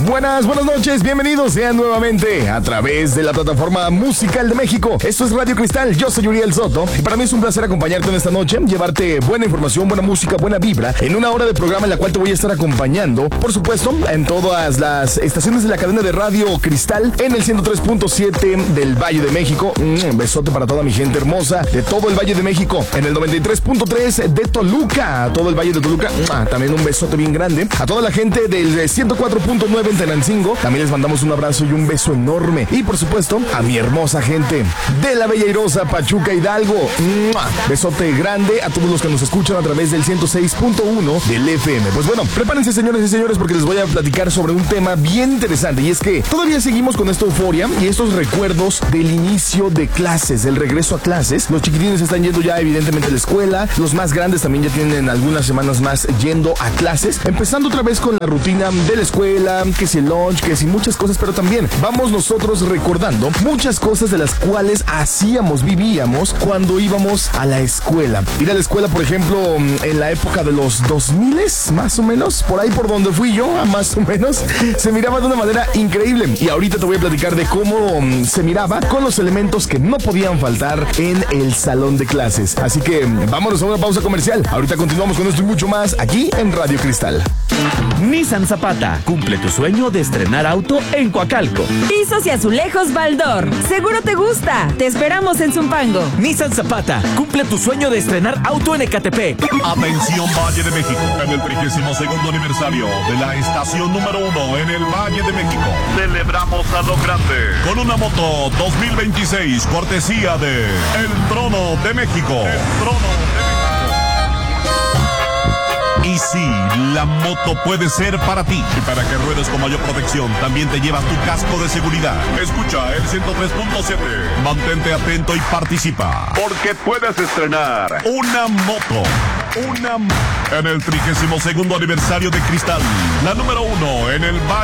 Buenas noches, bienvenidos sean nuevamente a través de la plataforma musical de México. Esto es Radio Cristal, yo soy Uriel Soto y para mí es un placer acompañarte en esta noche, llevarte buena información, buena música, buena vibra, en una hora de programa en la cual te voy a estar acompañando, por supuesto, en todas las estaciones de la cadena de Radio Cristal, en el 103.7 del Valle de México. Un besote para toda mi gente hermosa de todo el Valle de México, en el 93.3 de Toluca, a todo el Valle de Toluca, también un besote bien grande, a toda la gente del 104.9 en Tenancingo, también les mandamos un abrazo y un beso enorme, y por supuesto, a mi hermosa gente de la Bella Airosa, Pachuca, Hidalgo, besote grande a todos los que nos escuchan a través del 106.1 del FM. Pues bueno, prepárense señores y señores porque les voy a platicar sobre un tema bien interesante, y es que todavía seguimos con esta euforia y estos recuerdos del inicio de clases, del regreso a clases. Los chiquitines están yendo ya evidentemente a la escuela, los más grandes también ya tienen algunas semanas más yendo a clases, empezando otra vez con la rutina de la escuela, que si el lunch, que si muchas cosas, pero también vamos nosotros recordando muchas cosas de las cuales vivíamos cuando íbamos a la escuela. Ir a la escuela, por ejemplo, en la época de los 2000, más o menos, por ahí por donde fui yo, más o menos, se miraba de una manera increíble. Y ahorita te voy a platicar de cómo se miraba con los elementos que no podían faltar en el salón de clases. Así que vámonos a una pausa comercial. Ahorita continuamos con esto y mucho más aquí en Radio Cristal. Nissan Zapata, cumple tu sueño de estrenar auto en Coacalco. Pisos y azulejos Baldor, seguro te gusta. Te esperamos en Zumpango. Nissan Zapata, cumple tu sueño de estrenar auto en Ecatepec. Atención Valle de México, en el 32º aniversario de la estación número 1 en el Valle de México, celebramos a lo grande con una moto 2026 cortesía de El Trono de México. El Trono de México. Y sí, la moto puede ser para ti. Y para que ruedes con mayor protección, también te llevas tu casco de seguridad. Escucha el 103.7. Mantente atento y participa, porque puedes estrenar una moto. En el 32º aniversario de Cristal, la número 1 en el Valle